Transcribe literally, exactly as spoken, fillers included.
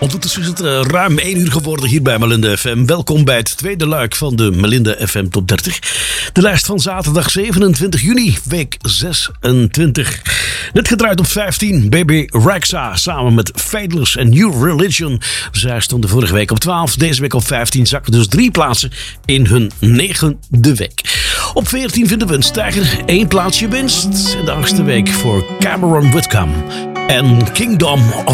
Ondertussen is het uh, ruim één uur geworden hier bij Melinda F M. Welkom bij het tweede luik van de Melinda F M Top dertig. De lijst van zaterdag zevenentwintig juni, week zesentwintig. Net gedraaid op vijftien, Baby Rexha samen met Faithless en New Religion. Zij stonden vorige week op twaalf, deze week op vijftien. Zakken dus drie plaatsen in hun negende week. Op veertien vinden we een stijger, één plaatsje winst. In de achtste week voor Cameron Whitcomb en Kingdom of